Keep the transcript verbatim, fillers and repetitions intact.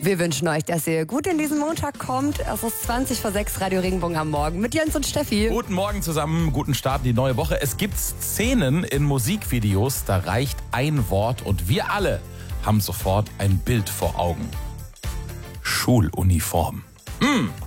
Wir wünschen euch, dass ihr gut in diesen Montag kommt. Es ist zwanzig vor sechs, Radio Regenbogen am Morgen mit Jens und Steffi. Guten Morgen zusammen, guten Start in die neue Woche. Es gibt Szenen in Musikvideos, da reicht ein Wort und wir alle haben sofort ein Bild vor Augen. Schuluniform. Hm,